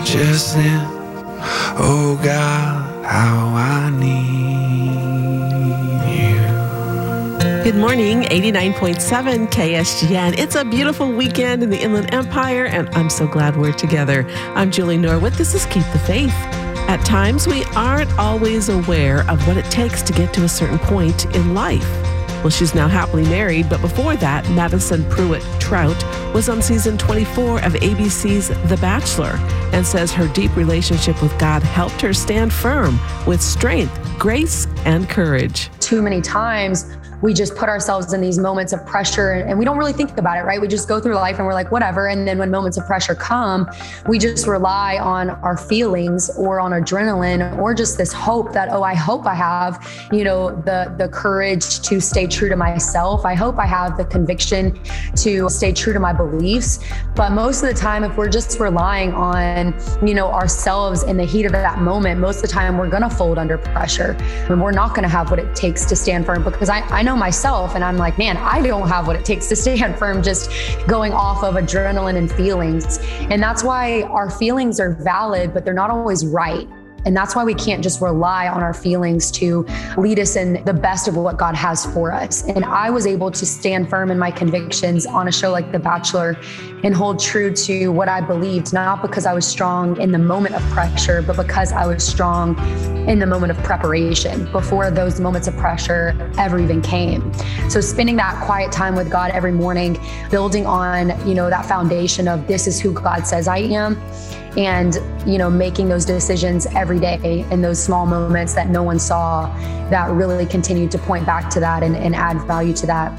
just then. Oh God, how I need you. Good morning, 89.7 KSGN. It's a beautiful weekend in the Inland Empire, and I'm so glad we're together. I'm Julie Norwood. This is Keep the Faith. At times, we aren't always aware of what it takes to get to a certain point in life. Well, she's now happily married, but before that, Madison Pruitt Trout was on season 24 of ABC's The Bachelor and says her deep relationship with God helped her stand firm with strength, grace, and courage. Too many times, we just put ourselves in these moments of pressure and we don't really think about it, right? We just go through life and we're like, whatever. And then when moments of pressure come, we just rely on our feelings or on adrenaline or just this hope that, oh, I hope I have, the courage to stay true to myself. I hope I have the conviction to stay true to my beliefs. But most of the time, if we're just relying on, ourselves in the heat of that moment, most of the time we're going to fold under pressure and we're not going to have what it takes to stand firm, because I know myself and I'm like, man, I don't have what it takes to stand firm just going off of adrenaline and feelings. And that's why our feelings are valid, but they're not always right. And that's why we can't just rely on our feelings to lead us in the best of what God has for us. And I was able to stand firm in my convictions on a show like The Bachelor and hold true to what I believed, not because I was strong in the moment of pressure, but because I was strong in the moment of preparation before those moments of pressure ever even came. So spending that quiet time with God every morning, building on, that foundation of this is who God says I am, and, making those decisions every day in those small moments that no one saw, that really continued to point back to that and add value to that.